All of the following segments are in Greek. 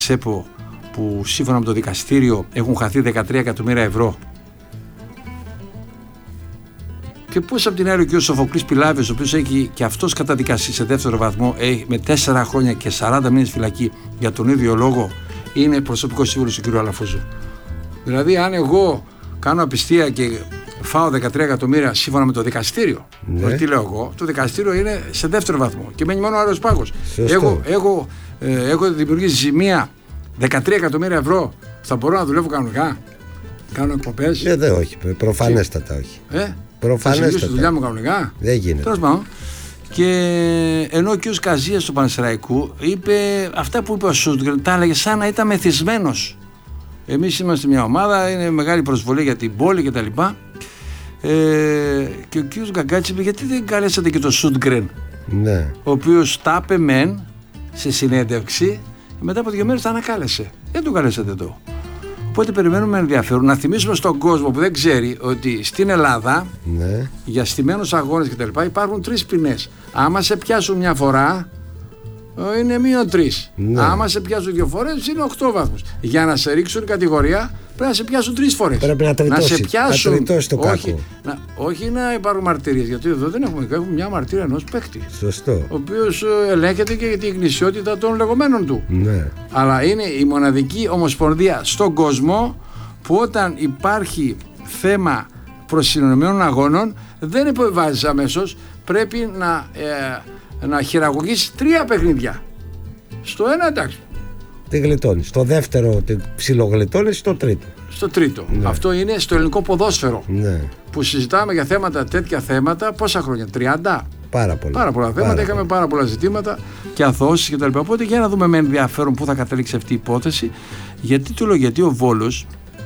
ΣΕΠΟ που σύμφωνα με το δικαστήριο έχουν χαθεί 13 εκατομμύρια ευρώ. Και πώς από την άλλη ο κ. Σοφοκλής Πιλάβιος, ο οποίος έχει και αυτός καταδικαστεί σε δεύτερο βαθμό με 4 χρόνια και 40 μήνες φυλακή για τον ίδιο λόγο, είναι προσωπικός σύμβουλος του κ. Αλαφούζου. Δηλαδή, αν εγώ κάνω απιστία και φάω 13 εκατομμύρια σύμφωνα με το δικαστήριο, τι λέω εγώ, το δικαστήριο είναι σε δεύτερο βαθμό και μένει μόνο ο άλλος πάγος. Έχω δημιουργήσει ζημία 13 εκατομμύρια ευρώ, θα μπορώ να δουλεύω κανονικά, κάνω εκπομπές? Δεν, όχι, προφανέστατα όχι. Θα συνεχίσω τη δουλειά μου κανονικά? Δεν γίνεται. Τέλος πάντων. Και ενώ ο κ. Καζίας του Πανσεραϊκού είπε αυτά που είπε ο Σούντγκρεν, τα έλεγε σαν να ήταν μεθυσμένος. Εμείς είμαστε μια ομάδα, είναι μεγάλη προσβολή για την πόλη κτλ. Και ο κ. Γκαγκάτσης είπε, γιατί δεν καλέσατε και τον Σούντγκρεν, ναι, ο οποίος τα είπε μεν σε συνέντευξη, μετά από 2 μέρες τα ανακάλεσε. Δεν τον καλέσατε εδώ. Οπότε περιμένουμε ενδιαφέρον να θυμίσουμε στον κόσμο που δεν ξέρει ότι στην Ελλάδα, ναι, για στημένους αγώνες κτλ. Υπάρχουν 3 ποινές. Άμα σε πιάσουν μια φορά, είναι -3. Ναι. Άμα σε πιάσουν 2 φορές, είναι 8 βαθμούς. Για να σε ρίξουν κατηγορία, πρέπει να σε πιάσουν 3 φορές. Πρέπει να τριτώσει, σε πιάσουν. να τριτώσει το όχι, κάκο. όχι να υπάρχουν μαρτυρίες, γιατί εδώ δεν έχουμε μια μαρτυρία ενός παίκτη. Σωστό. Ο οποίος ελέγχεται και για την γνησιότητα των λεγόμενων του. Ναι. Αλλά είναι η μοναδική ομοσπονδία στον κόσμο που όταν υπάρχει θέμα προσυνομμένων αγώνων δεν υποβιβάζεις αμέσως, πρέπει να χειραγωγείς 3 παιχνίδια. Στο ένα εντάξει. Τι γλιτώνεις. Στο δεύτερο τη ψιλογλιτώνεις, στο τρίτο. Στο τρίτο. Ναι. Αυτό είναι στο ελληνικό ποδόσφαιρο. Ναι. Που συζητάμε για τέτοια θέματα πόσα χρόνια, 30. Πάρα πολλά. Πάρα πολλά θέματα, είχαμε πάρα πολλά ζητήματα και αθώσεις κτλ. Οπότε για να δούμε με ενδιαφέρον πού θα καταλήξει αυτή η υπόθεση. Γιατί του λέω, γιατί ο Βόλος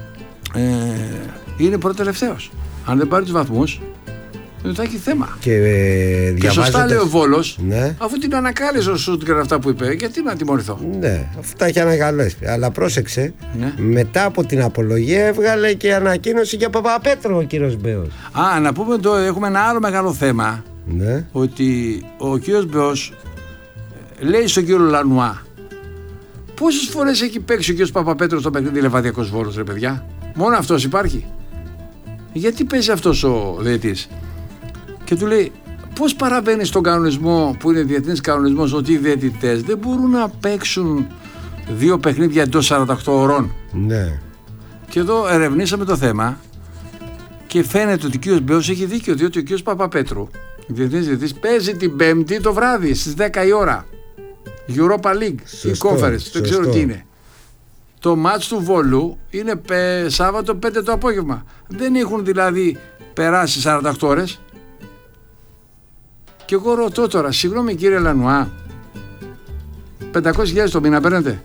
είναι πρώτο-τελευταίος. Αν δεν πάρει τους βαθμούς, δεν θα έχει θέμα. Και σωστά λέει ο Βόλος, ναι, αφού την ανακάλεσε ο Σούτγκερ αυτά που είπε, γιατί να τιμωρηθώ? Ναι, αυτά έχει ανακαλέσει. Αλλά πρόσεξε, ναι, μετά από την απολογία έβγαλε και ανακοίνωση για Παπαπέτρο ο κύριος Μπέος. Να πούμε τώρα, έχουμε ένα άλλο μεγάλο θέμα. Ναι. Ότι ο κύριος Μπέος λέει στον κύριο Λανουά, πόσες φορές έχει παίξει ο κύριος Παπαπέτρος στο παιχνίδι Λεβαδιακός Βόλος, ρε παιδιά? Μόνο αυτός υπάρχει? Γιατί παίζει αυτός ο διαιτητής? Και του λέει, πώς παραβαίνει στον κανονισμό που είναι διεθνής κανονισμός ότι οι διαιτητές δεν μπορούν να παίξουν 2 παιχνίδια εντός 48 ωρών? Ναι. Και εδώ ερευνήσαμε το θέμα και φαίνεται ότι ο κύριος Μπέος έχει δίκιο, διότι ο κύριος Παπαπέτρου, διεθνής διαιτητής, παίζει την Πέμπτη το βράδυ στις 10 η ώρα Europa League, η Conference, δεν ξέρω τι είναι. Το μάτς του Βόλου είναι Σάββατο 5 το απόγευμα. Δεν έχουν δηλαδή περάσει 48 ώρες. Και εγώ ρωτώ τώρα, συγγνώμη κύριε Λανουά, 500.000 το μήνα παίρνετε?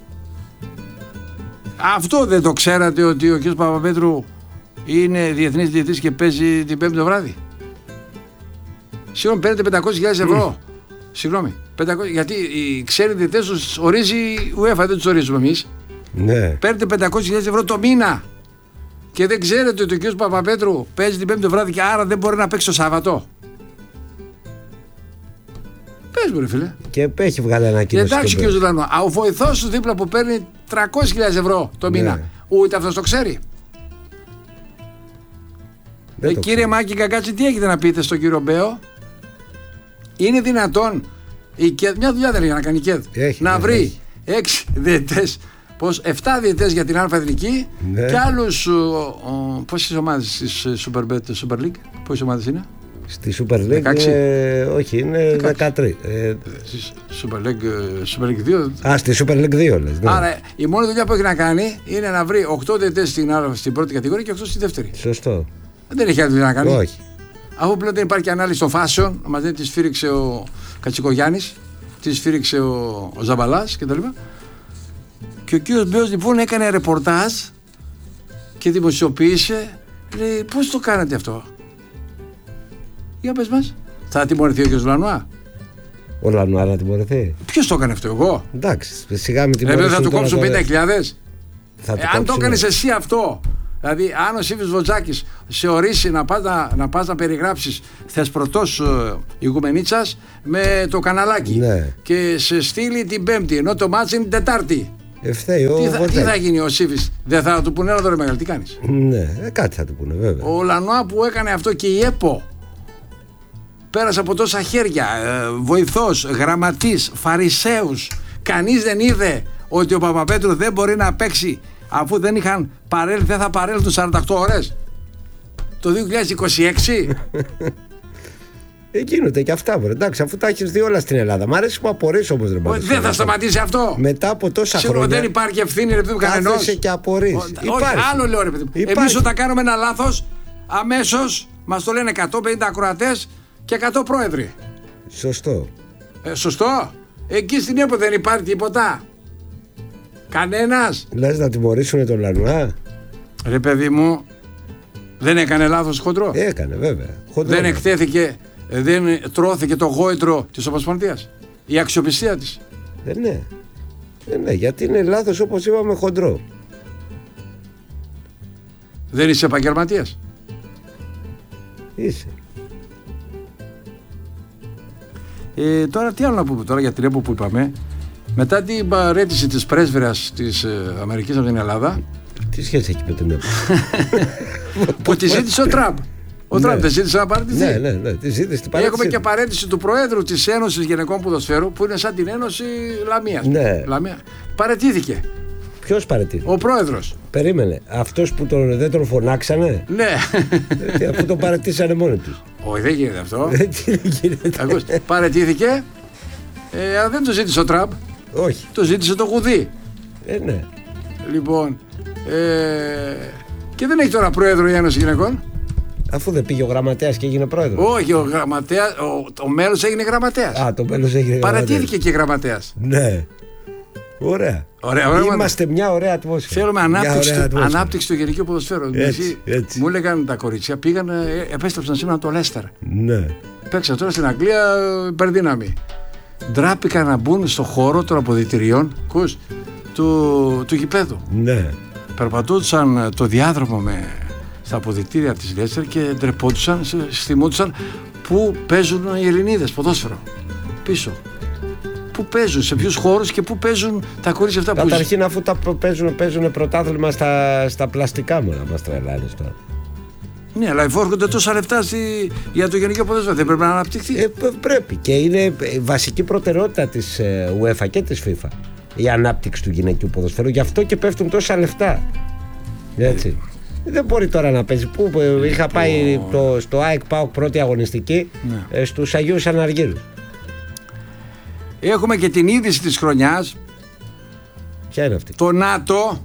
Αυτό δεν το ξέρατε, ότι ο κ. Παπαπέτρου είναι διεθνής διαιτητής και παίζει την Πέμπτη το βράδυ? Συγγνώμη, παίρνετε 500.000 ευρώ? Συγγνώμη, 500, γιατί οι ξένοι διαιτητές τους ορίζει η UEFA, δεν τους ορίζουμε εμείς. Ναι. Παίρνετε 500.000 ευρώ το μήνα και δεν ξέρετε ότι ο κ. Παπαπέτρου παίζει την Πέμπτη το βράδυ και άρα δεν μπορεί να παίξει το Σάββατο? Πες μου ρε φίλε. Και έχει βγάλει ανακοίνωση. Εντάξει κ. Ζουλανό, ο βοηθός σου δίπλα που παίρνει 300.000 ευρώ το μήνα, ναι, ούτε αυτός το ξέρει? Κύριε Μάκη Γκαγκάτση, τι έχετε να πείτε στον κύριο Μπέο? Είναι δυνατόν μια δουλειά δεν έχει να κάνει η ΚΕΔ να βρει 6 διαιτητές, 7 διαιτητές για την Αλφα-Εθνική, ναι, και άλλους πόσες ομάδες της Super League, πόσες ομάδες είναι? Στη Super League όχι, είναι 13. Super League 2. Στη Super League 2 λες, ναι. Άρα η μόνη δουλειά που έχει να κάνει είναι να βρει 8 διαιτητές στην πρώτη κατηγορία και 8 στη δεύτερη. Σωστό. Δεν έχει άλλη δουλειά να κάνει. Όχι. Αφού πλέον δεν υπάρχει ανάλυση στο fashion, μας δεν τη σφύριξε ο Κατσικογιάννης, τη σφύριξε ο Ζαμπαλάς κτλ. Και ο κύριος Μπέος λοιπόν έκανε ρεπορτάζ και δημοσιοποίησε. Λέει, πώς το κάνετε αυτό? Για πες μας. Θα τιμωρηθεί ο κύριος Λανουά? Ο Λανουά να τιμωρηθεί? Ποιος το έκανε αυτό, εγώ? Εντάξει, σιγά με τιμωρήσουν. Θα του κόψουν 50.000. Αν το έκανες εσύ αυτό, δηλαδή αν ο Σύμβης Βοτζάκης σε ορίσει να πας να περιγράψεις Θεσπρωτός Ηγουμενίτσας με το καναλάκι, ναι, και σε στείλει την Πέμπτη ενώ το μάτς είναι την Τετάρτη, Φταίει ο Βορδάκης. Τι θα γίνει ο Σίφης, δεν θα του πούνε, έλα τώρα μεγάλη, τι κάνεις? Ναι, κάτι θα του πούνε βέβαια. Ο Λανουά που έκανε αυτό και η ΕΠΟ πέρασε από τόσα χέρια, βοηθός, γραμματής, φαρισαίους. Κανείς δεν είδε ότι ο Παπαπέτρου δεν μπορεί να παίξει αφού δεν είχαν παρέλθει, δεν θα παρέλθουν 48 ώρες το 2026. Γίνονται και αυτά, βρε. Εντάξει, αφού τα έχεις δει όλα στην Ελλάδα. Μ' αρέσει που απορείς όμως, ρε. Δεν θα σταματήσει αυτό. Μετά από τόσα χρόνια. Δεν υπάρχει ευθύνη, ρε παιδί μου, κανενός. Κάθεσαι και απορείς. Όχι, άλλο λέω, ρε παιδί μου. Εμείς όταν κάνουμε ένα λάθος, αμέσως μας το λένε 150 ακροατές και 100 πρόεδροι. Σωστό. Σωστό. Εκεί στην ΕΠΟ δεν υπάρχει τίποτα. Κανένας. Λες να τιμωρήσουν τον Λανουά? Ρε παιδί μου, δεν έκανε λάθος χοντρό? Έκανε βέβαια. Χοντρό. Δεν εκτέθηκε, δεν τρώθηκε το γόητρο της Ομοσπονδίας, η αξιοπιστία της? Ναι. Ναι, γιατί είναι λάθος, όπως είπαμε, χοντρό. Δεν είσαι επαγγελματίας? Είσαι. Τώρα τι άλλο να πούμε τώρα για την ΕΠΟ που είπαμε? Μετά την παραίτηση της πρέσβυρας της Αμερικής από την Ελλάδα. Τι σχέση έχει με την ΕΠΟ? Που τη ζήτησε ο Τραμπ. Ο Τραμπ δεν ζήτησε να παραιτηθεί. Ναι, τη ζήτησε. Έχουμε και παραίτηση του Προέδρου της Ένωσης Γυναικών Ποδοσφαίρου, που είναι σαν την Ένωση Λαμίας. Ναι. Παραιτήθηκε. Ποιος παραιτήθηκε? Ο Πρόεδρος. Περίμενε. Αυτός που δεν τον φωνάξανε? Ναι. Αφού τον παραιτήσανε μόνοι τους. Όχι, δεν γίνεται αυτό. Τι δεν γίνεται? Παραιτήθηκε, αλλά δεν το ζήτησε ο Τραμπ. Όχι. Το ζήτησε το Γουδί. Ναι. Λοιπόν, και δεν έχει τώρα πρόεδρο η Ένωση Γυναικών. Αφού δεν πήγε ο γραμματέας και έγινε πρόεδρο. Όχι, ο γραμματέας, ο μέλος έγινε γραμματέας. Α, το μέλος έγινε γραμματέας. Παρατήθηκε και γραμματέας. Ναι. Ωραία. Είμαστε μια ωραία ατμόσφαιρα. Θέλουμε ανάπτυξη του γενικού ποδοσφαίρου. Έτσι. Μου έλεγαν τα κορίτσια, πήγαν, επέστρεψαν σήμερα το Λέστερ. Ναι. Παίξαν τώρα στην Αγγλία υπερδύναμη. Ντράπηκαν να μπουν στο χώρο των αποδυτηριών του γηπέδου. Ναι. Περπατούσαν το διάδρομο στα αποδυτήρια της Λέστερ και ντρεπόντουσαν, θυμόντουσαν πού παίζουν οι Ελληνίδες ποδόσφαιρο. Πίσω. Πού παίζουν, σε ποιους χώρους και πού παίζουν τα κορίτσια αυτά. Καταρχήν, αφού τα παίζουν πρωτάθλημα στα πλαστικά μου, να μας τρελάνεις τώρα. Ναι, αλλά εφόρκονται τόσα λεφτά για το γενικό ποδόσφαιρο. Δεν πρέπει να αναπτυχθεί? Πρέπει. Και είναι βασική προτεραιότητα της UEFA και της FIFA η ανάπτυξη του γυναικείου ποδοσφαίρου. Γι' αυτό και πέφτουν τόσα λεφτά. Έτσι. Δεν μπορεί τώρα να παίζει. Πού είχα πάει στο ΑΕΚ ΠΑΟΚ πρώτη αγωνιστική, στους Αγίους Αναργύρους. Έχουμε και την είδηση της χρονιάς. Ποια είναι αυτή? Το ΝΑΤΟ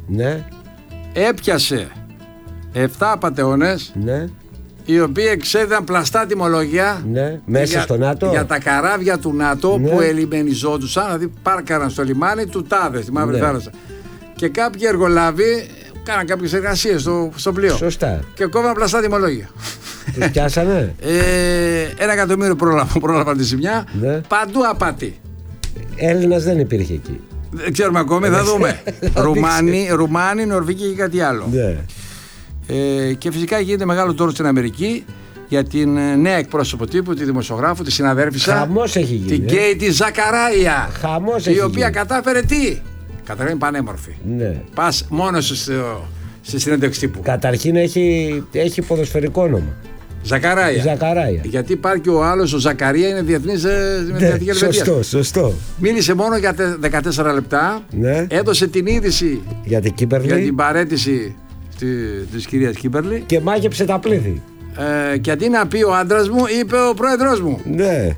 έπιασε 7 απατεώνες, οι οποίοι εξέδιδαν πλαστά τιμολόγια μέσα στο ΝΑΤΟ για τα καράβια του ΝΑΤΟ που ελιμενιζόντουσαν, δηλαδή πάρκαραν στο λιμάνι του Τάδε στη Μαύρη Θάλασσα. Και κάποιοι εργολάβοι κάναν κάποιες εργασίες στο πλοίο. Σωστά. Και κόβαν πλαστά τιμολόγια. Τους πιάσανε. 1 εκατομμύριο πρόλαβαν τη ζημιά. Παντού απάτη. Έλληνας δεν υπήρχε εκεί. Δεν ξέρουμε ακόμη, θα δούμε. Ρουμάνοι, Νορβηγοί και κάτι άλλο. Και φυσικά γίνεται μεγάλο τόρο στην Αμερική για την νέα εκπρόσωπο τύπου, τη δημοσιογράφο, τη συναδέρφισσα. Χαμός έχει γίνει. Την Κέιτι Ζακαράια. Χαμός η οποία κατάφερε τι? Καταρχήν πανέμορφη. Πας μόνος σου στη συνέντευξη τύπου. Καταρχήν έχει ποδοσφαιρικό όνομα. Ζακαράια. Γιατί υπάρχει και ο άλλος, ο Ζακαρία, είναι διεθνής μεταδοτική ελβετία. Σωστό. Μίλησε μόνο για 14 λεπτά. Έδωσε την είδηση για την παραίτηση της κυρίας Κίμπερλι. Και μάγεψε τα πλήθη. Και αντί να πει ο άντρας μου, είπε ο πρόεδρος μου. Ναι.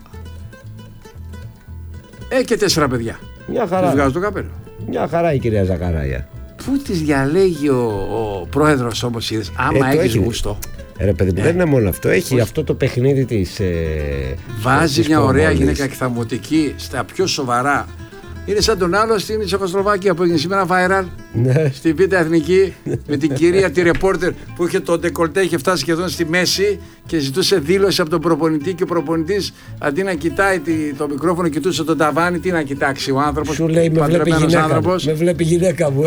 Έχει και 4 παιδιά. Μια χαρά. Τους βγάζω το καπέλο. Μια χαρά η κυρία Ζακαράια. Πού τις διαλέγει ο πρόεδρος όμως, είδες? Άμα έχεις γούστο. Ρε παιδί, δεν είναι μόνο αυτό. Έχει αυτό το παιχνίδι της. Βάζει μια ωραία γυναίκα εκθαμωτική στα πιο σοβαρά. Είναι σαν τον άλλο στην Τσεχοσλοβακία που έγινε σήμερα viral. Στη Β' Εθνική με την κυρία τη ρεπόρτερ που είχε το ντεκολτέ, είχε φτάσει σχεδόν στη μέση και ζητούσε δήλωση από τον προπονητή. Και ο προπονητής αντί να κοιτάει το μικρόφωνο, κοιτούσε τον ταβάνι. Τι να κοιτάξει ο άνθρωπος? Σου λέει, με βλέπει γυναίκα μου.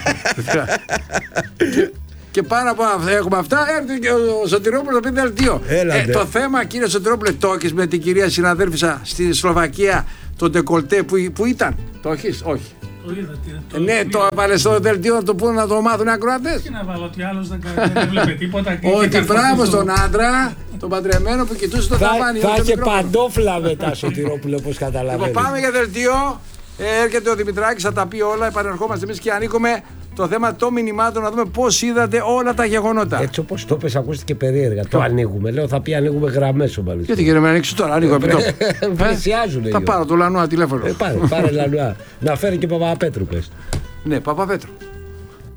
Και πάνω από έχουμε αυτά, έρθει και ο Σωτηρόπουλος να πει δελτίο. Το θέμα, κύριε Σωτηρόπουλε, το έχεις με την κυρία συναδέλφισσα στη Σλοβακία, το ντεκολτέ που ήταν? Το έχεις? Όχι. Ναι, το έβαλε στο δελτίο να το πούνε να το μάθουν οι ακροατές. Και να βάλω ότι άλλος δεν βλέπε τίποτα. Ότι μπράβο στον άντρα, τον παντρεμένο που κοιτούσε το ταβάνι. Θα είχε παντόφλα μετά Σωτηρόπουλο, όπως καταλαβαίνεις. Λοιπόν, πάμε για δελτίο. Έρχεται ο Δημητράκης, θα τα πει όλα. Επανερχόμαστε εμείς και ανοίγουμε το θέμα των μηνυμάτων να δούμε πώς είδατε όλα τα γεγονότα. Έτσι όπως το πες, ακούστηκε περίεργα. Το ανοίγουμε. Λέω, θα πει ανοίγουμε γραμμές ο Μπαλιστής. Γιατί κύριε, με ανοίξει τώρα, ανοίγω επί τόπου. Πλησιάζουνε. Θα πάρω το Λανουά τηλέφωνο. Πάρε Λανουά. Να φέρει και Παπαπέτρου, πες. Ναι, Παπαπέτρου.